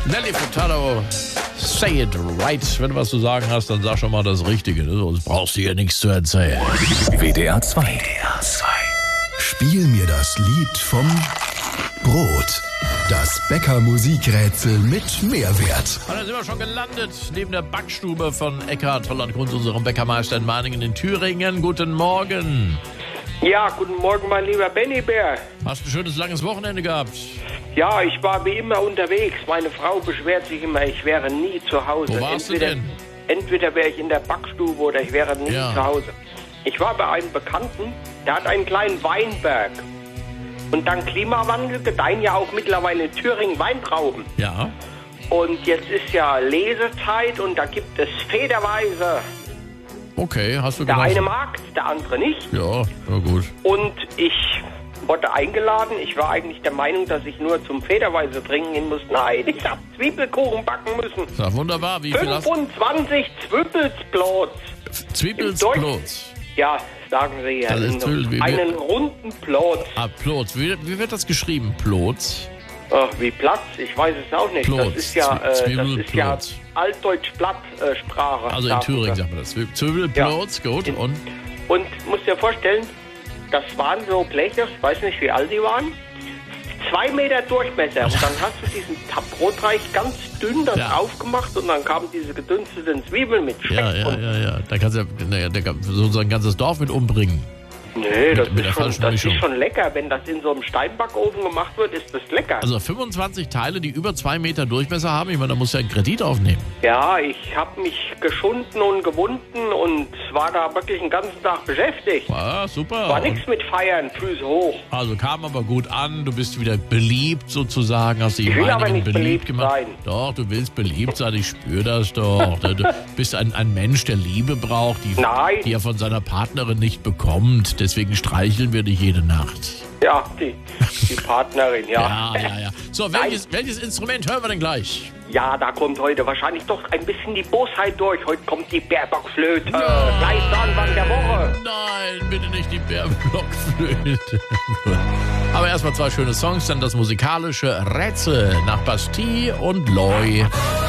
Nelly Furtado, say it right. Wenn du was zu sagen hast, dann sag schon mal das Richtige. Sonst brauchst du hier nichts zu erzählen. WDR 2. Spiel mir das Lied vom Brot. Das Bäcker-Musikrätsel mit Mehrwert. Und dann sind wir schon gelandet, neben der Backstube von Eckhard Holland-Kunz, unserem Bäckermeister in Meiningen in Thüringen. Guten Morgen. Ja, guten Morgen, mein lieber Benny Bär. Hast du ein schönes, langes Wochenende gehabt? Ja, ich war wie immer unterwegs. Meine Frau beschwert sich immer, ich wäre nie zu Hause. Wo warst du denn? Entweder wäre ich in der Backstube oder ich wäre nie Ja. zu Hause. Ich war bei einem Bekannten, der hat einen kleinen Weinberg. Und dank Klimawandel gedeihen ja auch mittlerweile in Thüringen Weintrauben. Ja. Und jetzt ist ja Lesezeit und da gibt es federweise. Okay, hast du Der genossen? eine mag, der andere nicht. Ja, na gut. Und ich wurde eingeladen. Ich war eigentlich der Meinung, dass ich nur zum Federweise trinken gehen muss. Nein, ich habe Zwiebelkuchen backen müssen. Na, wunderbar. Wie viel hast du? 25 Zwiebelsplots. Zwiebelsplots. Ja, sagen Sie ja. Das ist Zwiebel- Einen runden Plot. Ah, Plotz. Wie wird das geschrieben? Plotz? Ach, wie Platz? Ich weiß es auch nicht. Plotz. Das ist ja, Zwiebelplotz. Altdeutsch-Platt-Sprache. Also in Thüringen sagt man das. Zwiebelplotz, gut. Und Und musst dir vorstellen, das waren so Bleche, ich weiß nicht, wie alt die waren, 2 Meter Durchmesser. Und dann hast du diesen Brotteig ganz dünn dann Ja. aufgemacht und dann kamen diese gedünsteten Zwiebeln mit Speck. ja. Da kannst du ja so ein ganzes Dorf mit umbringen. Nee, das, mit der ist, schon, falschen das Mischung. ist schon lecker. Wenn das in so einem Steinbackofen gemacht wird, ist das lecker. Also 25 Teile, die über 2 Meter Durchmesser haben. Ich meine, da musst du ja einen Kredit aufnehmen. Ja, ich habe mich geschunden und gewunden und war da wirklich den ganzen Tag beschäftigt. Ah, super. War nichts mit Feiern, Füße hoch. Also kam aber gut an, du bist wieder beliebt sozusagen, hast dich Ich in will aber Meiningen nicht beliebt gemacht. sein. Doch, du willst beliebt sein, ich spüre das doch. Du bist ein Mensch, der Liebe braucht, Nein. die er von seiner Partnerin nicht bekommt. Deswegen streicheln wir dich jede Nacht. Ja, die Partnerin, ja. Ja. So, welches Instrument hören wir denn gleich? Ja, da kommt heute wahrscheinlich doch ein bisschen die Bosheit durch. Heute kommt die Bärbockflöte. Gleich Anfang der Woche. Nein, bitte nicht die Bärblockflöte. Aber erstmal 2 schöne Songs, dann das musikalische Rätsel nach Bastille und Loy.